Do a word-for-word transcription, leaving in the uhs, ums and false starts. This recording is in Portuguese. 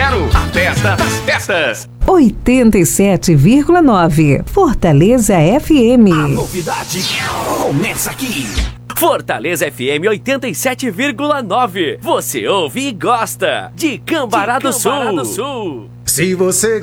zero. A festa das festas. oitenta e sete vírgula nove Fortaleza F M. A novidade começa aqui. Fortaleza F M oitenta e sete vírgula nove. Você ouve e gosta de Cambará do Sul. Se você